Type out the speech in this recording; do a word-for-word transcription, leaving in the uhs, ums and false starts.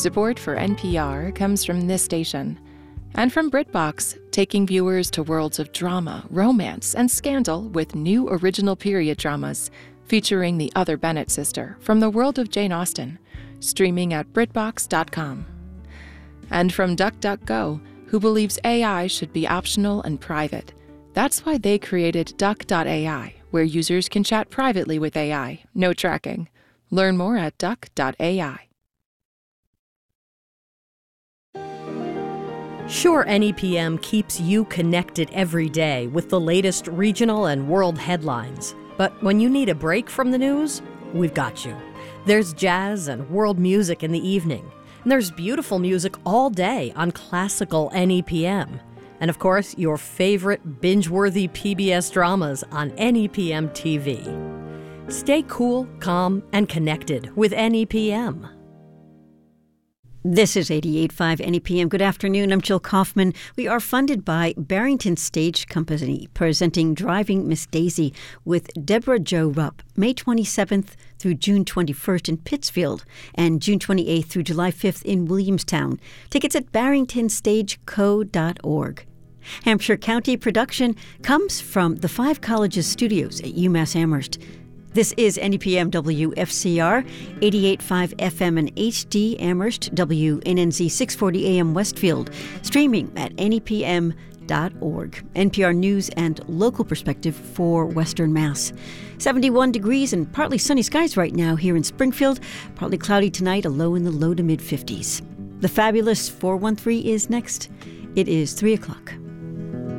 Support for N P R comes from this station and from BritBox, taking viewers to worlds of drama, romance, and scandal with new original period dramas featuring the other Bennett sister from the world of Jane Austen, streaming at BritBox dot com. And from DuckDuckGo, who believes A I should be optional and private. That's why they created Duck dot A I, where users can chat privately with A I, no tracking. Learn more at Duck dot A I. Sure, N E P M keeps you connected every day with the latest regional and world headlines. But when you need a break from the news, we've got you. There's jazz and world music in the evening. And there's beautiful music all day on classical N E P M. And of course, your favorite binge-worthy P B S dramas on N E P M T V. Stay cool, calm, and connected with N E P M. This is eighty-eight point five N E P M. Good afternoon. I'm Jill Kaufman. We are funded by Barrington Stage Company, presenting Driving Miss Daisy with Deborah Jo Rupp, May twenty-seventh through June twenty-first in Pittsfield, and June twenty-eighth through July fifth in Williamstown. Tickets at barrington stage co dot org. Hampshire County production comes from the Five Colleges studios at UMass Amherst. This is N E P M W F C R, eighty-eight point five F M and H D Amherst, W N N Z six forty A M Westfield, streaming at N E P M dot org. N P R News and local perspective for Western Mass. seventy-one degrees and partly sunny skies right now here in Springfield. Partly cloudy tonight, a low in the low to mid fifties. The Fabulous four one three is next. It is three o'clock.